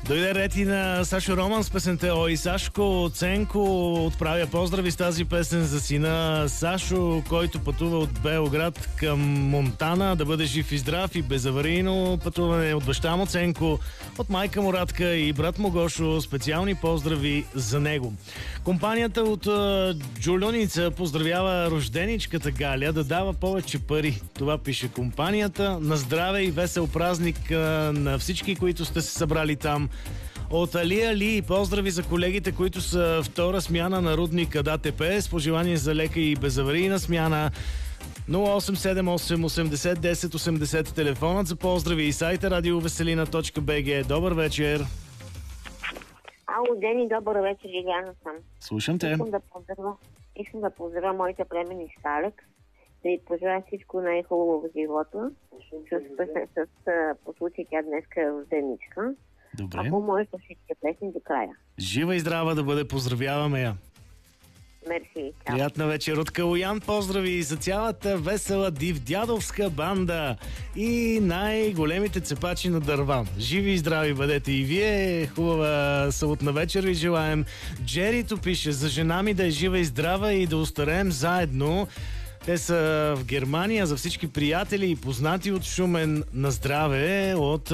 Дойде ред и на Сашо Роман с песента "Ой, Сашко". Ценко отправя поздрави с тази песен за сина Сашо, който пътува от Белград към Монтана. Да бъде жив и здрав и безаварийно пътуване от баща му Ценко, от майка му Радка и брат му Гошо. Специални поздрави за него. Компанията от Джулюница поздравява рожденичката Галя да дава повече пари. Това пише компанията. На здраве и весел празник на всички, които сте се събрали там. От Али поздрави за колегите, които са втора смяна на рудника ДАТП, с пожелание за лека и безаварийна смяна. 0878 80 10 80 телефонът за поздрави и сайта radiovеселина.bg. Добър вечер! Ало, Дени, добър вечер, Лиляна съм. Слушам те. Искам да поздравя моите племени с Алекс, да й пожелая всичко най-хубаво в живота, по случай тя днеска е рожденичка. Добре. Ако можеш да всички песни до края. Жива и здрава да бъде, поздравяваме я. Мерси. Приятна вечер от Калоян. Поздрави за цялата весела дивдядовска банда и най-големите цепачи на дърва. Живи и здрави бъдете и вие. Хубава съботна вечер ви желаем. Джерито пише: за жена ми да е жива и здрава и да остареем заедно. Те са в Германия. За всички приятели и познати от Шумен, на здраве от